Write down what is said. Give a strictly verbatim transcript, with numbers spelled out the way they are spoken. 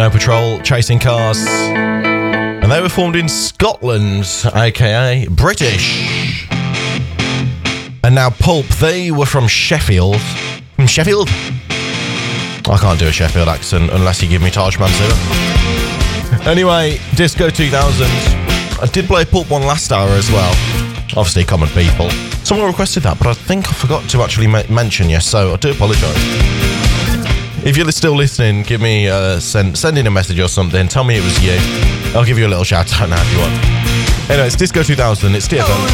Snow Patrol, Chasing Cars. And they were formed in Scotland, aka British. And now Pulp, they were from Sheffield. From Sheffield? I can't do a Sheffield accent unless you give me Taj Mansour. Anyway, Disco two thousand. I did play Pulp one last hour as well. Obviously, Common People. Someone requested that, but I think I forgot to actually ma- mention you, so I do apologise. If you're still listening, give me uh, send send in a message or something. Tell me it was you. I'll give you a little shout out now if you want. Anyway, it's Disco two thousand. It's T F M.